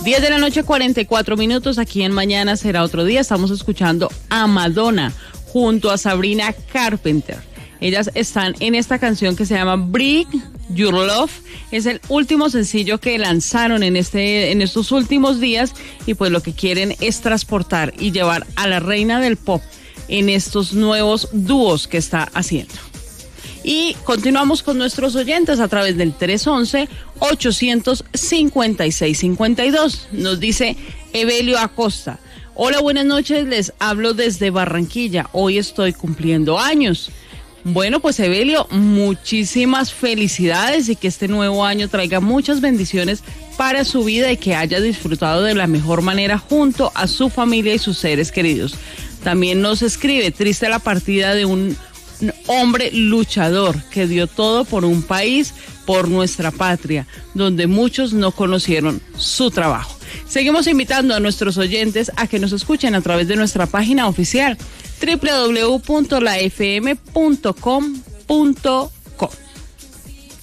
10 de la noche, 44 minutos, aquí en Mañana Será Otro Día. Estamos escuchando a Madonna junto a Sabrina Carpenter. Ellas están en esta canción que se llama Bring Your Love. Es el último sencillo que lanzaron en estos últimos días, y pues lo que quieren es transportar y llevar a la reina del pop en estos nuevos dúos que está haciendo. Y continuamos con nuestros oyentes a través del 311-856-52. Nos dice Evelio Acosta: hola, buenas noches, les hablo desde Barranquilla. Hoy estoy cumpliendo años. Bueno, pues Evelio, muchísimas felicidades y que este nuevo año traiga muchas bendiciones para su vida y que haya disfrutado de la mejor manera junto a su familia y sus seres queridos. También nos escribe: triste la partida de un hombre luchador que dio todo por un país, por nuestra patria, donde muchos no conocieron su trabajo. Seguimos invitando a nuestros oyentes a que nos escuchen a través de nuestra página oficial www.lafm.com.co.